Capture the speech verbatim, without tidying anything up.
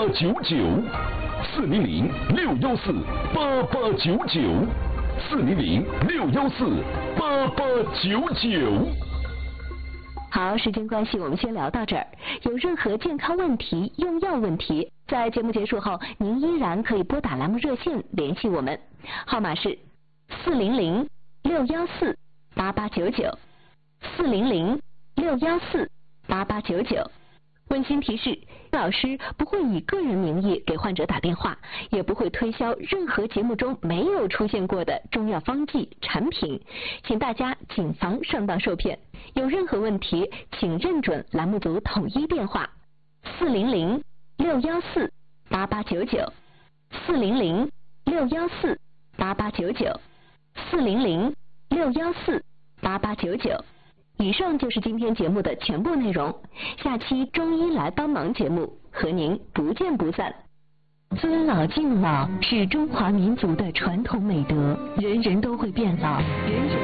九九，四零零六幺四八八九九，四零零六幺四八八九九。 好，时间关系，我们先聊到这儿。有任何健康问题、用药问题，在节目结束后，您依然可以拨打栏目热线联系我们，号码是四零零六幺四八八九九，四零零六幺四八八九九。温馨提示：老师不会以个人名义给患者打电话，也不会推销任何节目中没有出现过的中药方剂产品，请大家谨防上当受骗。有任何问题，请认准栏目组统一电话：四零零六幺四八八九九，四零零六幺四八八九九，四零零六幺四八八九九。以上就是今天节目的全部内容，下期中医来帮忙节目和您不见不散。尊老敬老是中华民族的传统美德，人人都会变老，人人